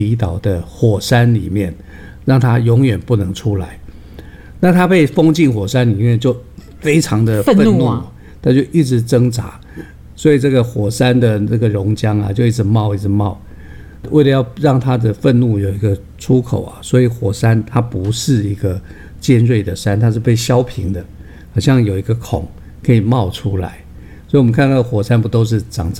离岛的火山里面，让它永远不能出来。那它被封进火山里面，就非常的愤怒啊，它就一直挣扎，所以这个火山的这个熔浆啊，就一直冒，一直冒。为了要让它的愤怒有一个出口啊，所以火山它不是一个尖锐的山，它是被削平的，好像有一个孔可以冒出来。所以我们看到火山不都是长